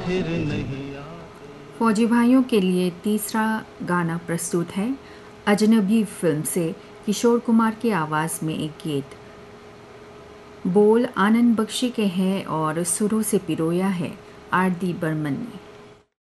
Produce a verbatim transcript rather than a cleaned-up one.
फिर नहीं आते। फौजी भाइयों के लिए तीसरा गाना प्रस्तुत है अजनबी फिल्म से किशोर कुमार की आवाज़ में एक गीत। बोल आनंद बख्शी के हैं और सुरों से पिरोया है आर डी बर्मन ने।